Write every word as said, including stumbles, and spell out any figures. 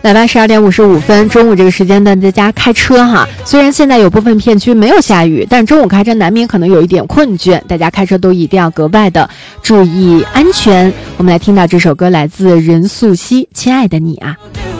来吧，十二点五十五分，中午这个时间的大家开车哈。虽然现在有部分片区没有下雨，但中午开车难免可能有一点困倦，大家开车都一定要格外的注意安全。我们来听到这首歌，来自任素汐，《亲爱的你啊》。